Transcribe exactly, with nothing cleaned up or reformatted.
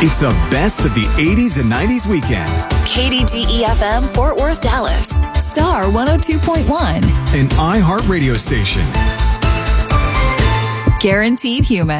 It's the best of the eighties and nineties weekend. K D G E F M, Fort Worth, Dallas. Star one oh two point one. An iHeart radio station. Guaranteed Human.